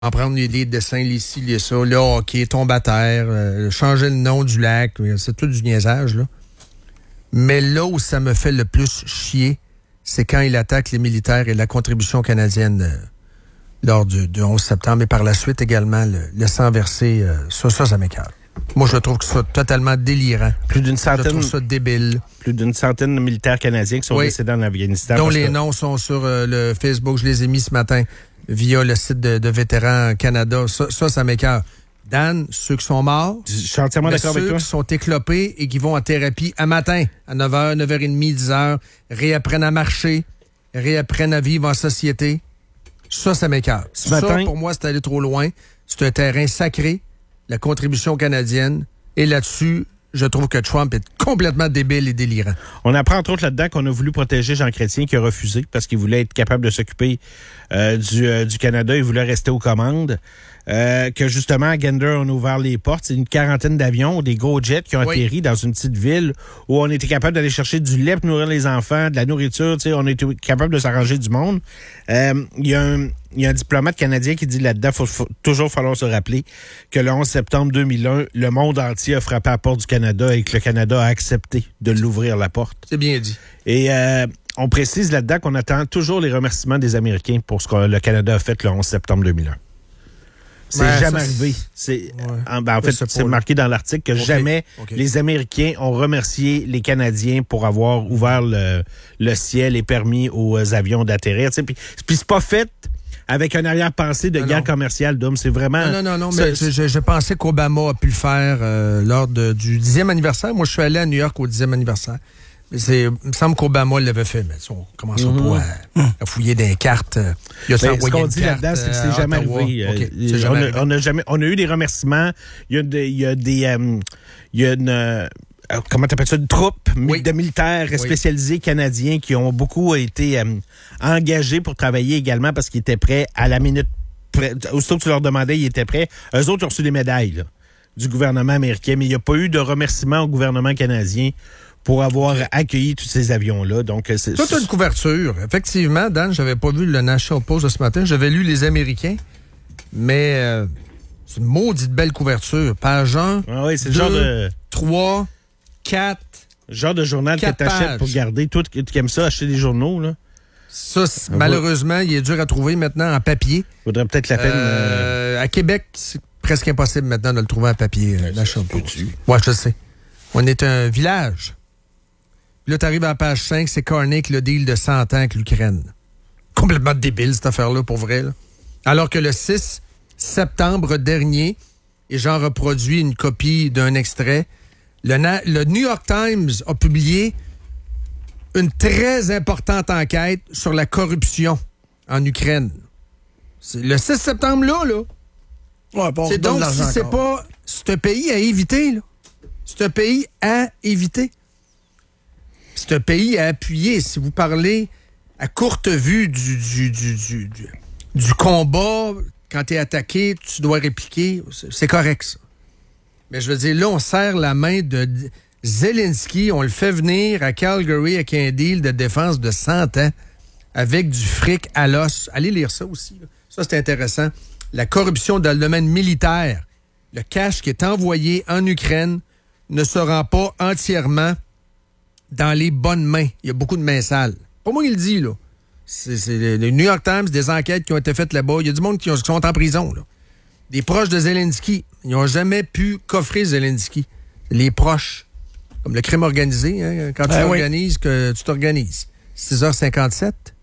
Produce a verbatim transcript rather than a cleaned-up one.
en prendre les, les dessins, les ci, les ça, le hockey, tombe à terre, euh, changer le nom du lac, c'est tout du niaisage, là. Mais là où ça me fait le plus chier, c'est quand il attaque les militaires et la contribution canadienne euh, lors du, du onze septembre, et par la suite également le, le sang versé, euh, ça, ça, ça m'écarte. Moi, je trouve que c'est totalement délirant. Plus d'une centaine. Je trouve ça débile. Plus d'une centaine de militaires canadiens qui sont oui. décédés en Afghanistan. Dont les que... noms sont sur euh, le Facebook. Je les ai mis ce matin via le site de, de Vétérans Canada. Ça, ça, ça m'écarte. Dan, ceux qui sont morts, je suis entièrement d'accord avec toi. Ceux qui sont éclopés et qui vont en thérapie à matin, à neuf heures, neuf heures trente, dix heures, réapprennent à marcher, réapprennent à vivre en société. Ça, ça m'écarte. Ce ça, matin... pour moi, c'est aller trop loin. C'est un terrain sacré, la contribution canadienne. Et là-dessus, je trouve que Trump est complètement débile et délirant. On apprend entre autres là-dedans qu'on a voulu protéger Jean Chrétien, qui a refusé parce qu'il voulait être capable de s'occuper euh, du, euh, du Canada. Il voulait rester aux commandes. Euh, que justement, à Gander, on a ouvert les portes. C'est une quarantaine d'avions, des gros jets qui ont oui. atterri dans une petite ville où on était capable d'aller chercher du lait pour nourrir les enfants, de la nourriture. Tu sais, on était capable de s'arranger du monde. Euh, il y a un... Il y a un diplomate canadien qui dit là-dedans, il faut, faut toujours falloir se rappeler que le onze septembre deux mille un, le monde entier a frappé à la porte du Canada et que le Canada a accepté de l'ouvrir la porte. C'est bien dit. Et euh, on précise là-dedans qu'on attend toujours les remerciements des Américains pour ce que le Canada a fait le onze septembre deux mille un. C'est ouais, jamais ça, arrivé. C'est, ouais. en, ben, en fait, c'est marqué dans l'article que okay. jamais okay. les Américains ont remercié les Canadiens pour avoir ouvert le, le ciel et permis aux avions d'atterrir. Puis, puis c'est pas fait avec un arrière-pensée de non, guerre non. commerciale, Dom. C'est vraiment... Non, non, non, non mais je, je pensais qu'Obama a pu le faire euh, lors de, du dixième anniversaire. Moi, je suis allé à New York au dixième anniversaire. C'est, il me semble qu'Obama l'avait fait, mais on commence mm-hmm. pas à, à fouiller des cartes. Il a ben, ce qu'on dit là-dedans, c'est que c'est jamais arrivé. Okay. C'est jamais on, a, arrivé. On, a jamais, on a eu des remerciements. Il y a, de, il y a des... Euh, il y a une... Euh, comment t'appelles ça, une troupe oui. de militaires oui. spécialisés canadiens qui ont beaucoup été euh, engagés pour travailler également parce qu'ils étaient prêts à la minute. Prêt, aussitôt que tu leur demandais, ils étaient prêts. Eux autres ont reçu des médailles là, du gouvernement américain, mais il n'y a pas eu de remerciement au gouvernement canadien pour avoir accueilli tous ces avions-là. Donc, c'est toute une couverture. Effectivement, Dan, j'avais pas vu le National Post de ce matin. J'avais lu les Américains, mais euh, c'est une maudite belle couverture. Page un, ah oui, c'est deux, le genre de... trois... Quatre. Genre de journal que tu achètes pour garder. Toi, tu aimes ça, acheter des journaux, là? Ça, malheureusement, il est dur à trouver maintenant en papier. Faudrait peut-être la peine. Euh, euh... À Québec, c'est presque impossible maintenant de le trouver en papier. Ouais, la chambre. Ouais, je sais. On est un village. Puis là, tu arrives à la page cinq, c'est Carnick, le deal de cent ans avec l'Ukraine. Complètement débile, cette affaire-là, pour vrai. Là. Alors que le six septembre dernier, et j'en reproduis une copie d'un extrait, Le, Na- le New York Times a publié une très importante enquête sur la corruption en Ukraine. C'est le six septembre, là, là. Ouais, bon, c'est donc, si c'est pas... C'est un pays à éviter, là. C'est un pays à éviter. C'est un pays à appuyer. Si vous parlez à courte vue du, du, du, du, du, du combat, quand t'es attaqué, tu dois répliquer, c'est, c'est correct, ça. Mais je veux dire, là, on serre la main de Zelensky, on le fait venir à Calgary avec un deal de défense de cent ans avec du fric à l'os. Allez lire ça aussi. Là. Ça, c'est intéressant. La corruption dans le domaine militaire, le cash qui est envoyé en Ukraine ne se rend pas entièrement dans les bonnes mains. Il y a beaucoup de mains sales. Pas moi qui le dis, là. C'est, c'est le New York Times, des enquêtes qui ont été faites là-bas. Il y a du monde qui, ont, qui sont en prison, là. Des proches de Zelensky. Ils n'ont jamais pu coffrer Zelensky. Les proches. Comme le crime organisé, hein, quand tu ah, t'organises, oui. que tu t'organises. six heures cinquante-sept